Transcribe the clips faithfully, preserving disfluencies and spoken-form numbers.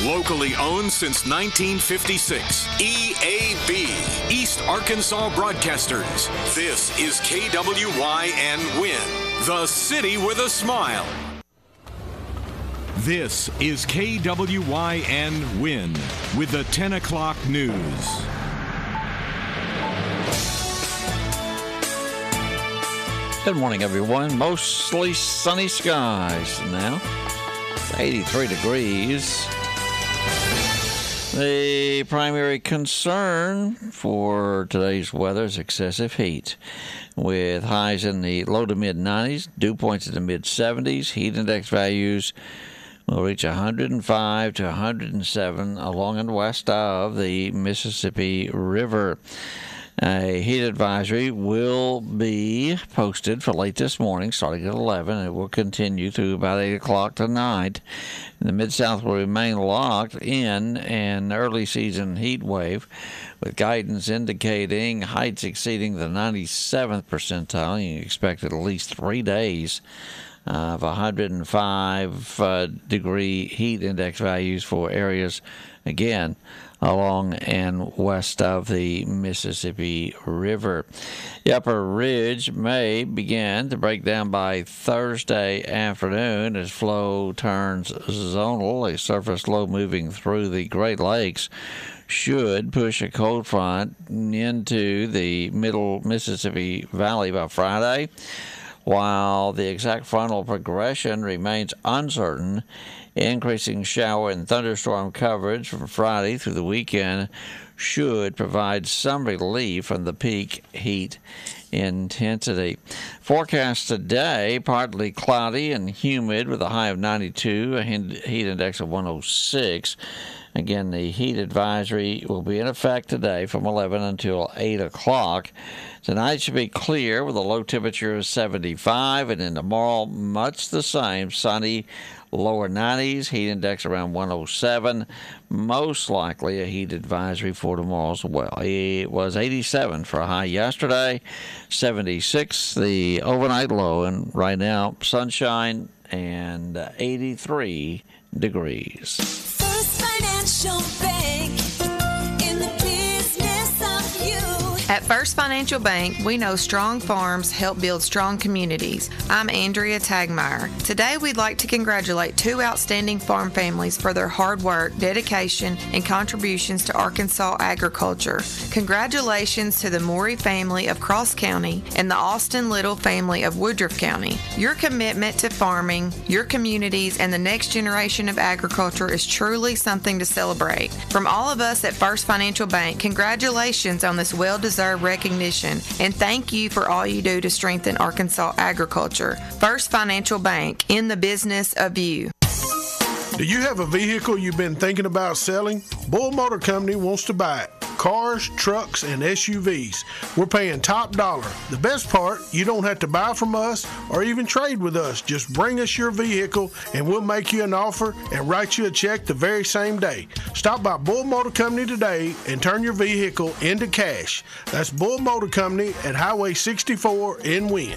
Locally owned since nineteen fifty-six. E A B, East Arkansas Broadcasters. This is K W Y N Win, the city with a smile. This is K W Y N Win with the ten o'clock news. Good morning, everyone. Mostly sunny skies now. It's eighty-three degrees. The primary concern for today's weather is excessive heat, with highs in the low to mid nineties, dew points in the mid seventies. Heat index values will reach one hundred five to one hundred seven along and west of the Mississippi River. A heat advisory will be posted for late this morning, starting at eleven. It will continue through about eight o'clock tonight. And the Mid-South will remain locked in an early season heat wave, with guidance indicating heights exceeding the ninety-seventh percentile. You expect at least three days of one hundred five uh, degree heat index values for areas, again, along and west of the Mississippi River. The upper ridge may begin to break down by Thursday afternoon as flow turns zonal. A surface low moving through the Great Lakes should push a cold front into the middle Mississippi Valley by Friday. While the exact frontal progression remains uncertain, increasing shower and thunderstorm coverage from Friday through the weekend should provide some relief from the peak heat intensity. Forecast today, partly cloudy and humid with a high of ninety-two, a heat index of one hundred six. Again, the heat advisory will be in effect today from eleven until eight o'clock. Tonight should be clear with a low temperature of seventy-five, and then tomorrow, much the same, sunny, lower nineties, heat index around one hundred seven. Most likely a heat advisory for tomorrow as well. It was eighty-seven for a high yesterday, seventy-six the overnight low, and right now sunshine and eighty-three degrees. First Financial Bank, in the business of you. At First Financial Bank, we know strong farms help build strong communities. I'm Andrea Tagmeyer. Today, we'd like to congratulate two outstanding farm families for their hard work, dedication, and contributions to Arkansas agriculture. Congratulations to the Morey family of Cross County and the Austin Little family of Woodruff County. Your commitment to farming, your communities, and the next generation of agriculture is truly something to celebrate. From all of us at First Financial Bank, congratulations on this well-deserved recognition, and thank you for all you do to strengthen Arkansas agriculture. First Financial Bank, in the business of you. Do you have a vehicle you've been thinking about selling? Bull Motor Company wants to buy it. Cars, trucks, and S U Vs. We're paying top dollar. The best part, you don't have to buy from us or even trade with us. Just bring us your vehicle and we'll make you an offer and write you a check the very same day. Stop by Bull Motor Company today and turn your vehicle into cash. That's Bull Motor Company at Highway sixty-four in Wynne.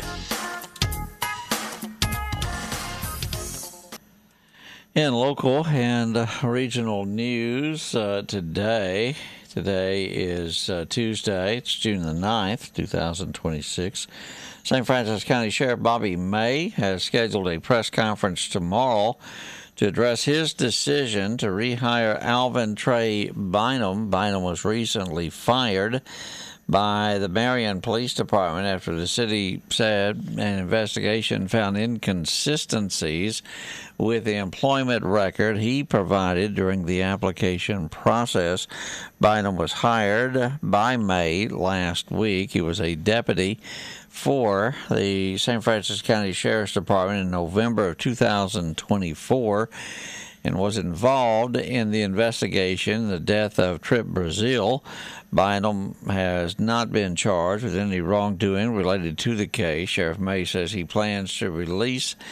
In local and uh, regional news uh, today, today is uh, Tuesday, it's June the ninth, two thousand twenty-six. Saint Francis County Sheriff Bobby May has scheduled a press conference tomorrow to address his decision to rehire Alvin Trey Bynum. Bynum was recently fired by the Marion Police Department after the city said an investigation found inconsistencies with the employment record he provided during the application process. Bynum was hired by May last week. He was a deputy for the Saint Francis County Sheriff's Department in November of two thousand twenty-four and was involved in the investigation, the death of Trip Brazil. Bynum has not been charged with any wrongdoing related to the case. Sheriff May says he plans to release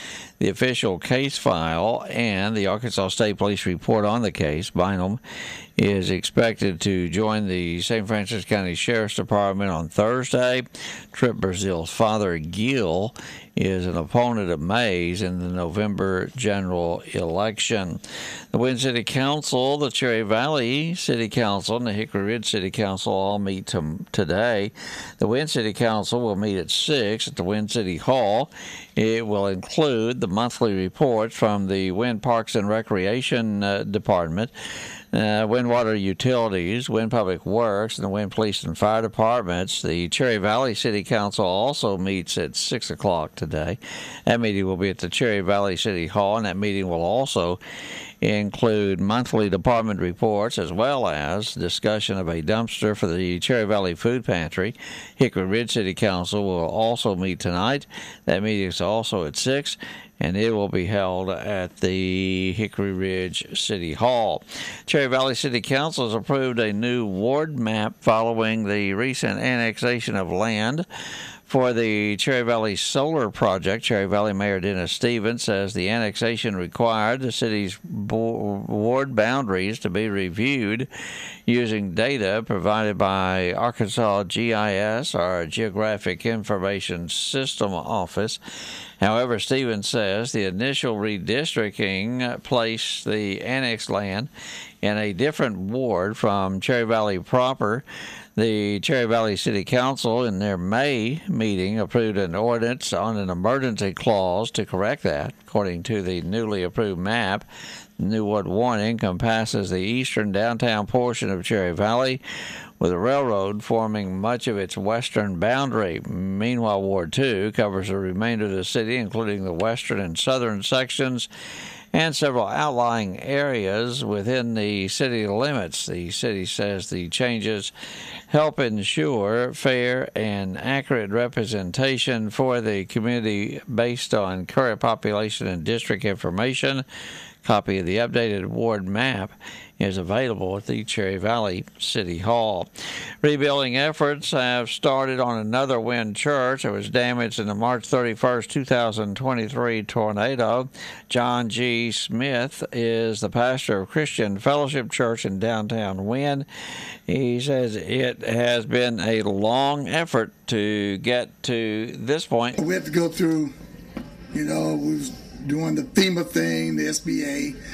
The official case file and the Arkansas State Police report on the case. Bynum is expected to join the Saint Francis County Sheriff's Department on Thursday. Trip Brazil's father, Gil, is an opponent of Mays in the November general election. The Wynn City Council, the Cherry Valley City Council, and the Hickory Ridge City Council all meet to, today. The Wynn City Council will meet at six at the Wynn City Hall. It will include the monthly reports from the Wynn Parks and Recreation uh, Department, Uh, Wynn Water Utilities, Wynn Public Works, and the Wynn Police and Fire Departments. The Cherry Valley City Council also meets at six o'clock today. That meeting will be at the Cherry Valley City Hall, and that meeting will also include monthly department reports as well as discussion of a dumpster for the Cherry Valley Food Pantry. Hickory Ridge City Council will also meet tonight. That meeting is also at six, and it will be held at the Hickory Ridge City Hall. Cherry Valley City Council has approved a new ward map following the recent annexation of land for the Cherry Valley Solar Project. Cherry Valley Mayor Dennis Stevens says the annexation required the city's ward boundaries to be reviewed using data provided by Arkansas G I S, or Geographic Information System Office. However, Stevens says the initial redistricting placed the annexed land in a different ward from Cherry Valley proper. The Cherry Valley City Council, in their May meeting, approved an ordinance on an emergency clause to correct that. According to the newly approved map, the new Ward one encompasses the eastern downtown portion of Cherry Valley, with the railroad forming much of its western boundary. Meanwhile, Ward two covers the remainder of the city, including the western and southern sections, and several outlying areas within the city limits. The city says the changes help ensure fair and accurate representation for the community based on current population and district information. A copy of the updated ward map is available at the Cherry Valley City Hall. Rebuilding efforts have started on another Wynn church that was damaged in the March thirty-first, two thousand twenty-three tornado. John G. Smith is the pastor of Christian Fellowship Church in downtown Wynn. He says it has been a long effort to get to this point. We had to go through, you know, we was doing the FEMA thing, the S B A.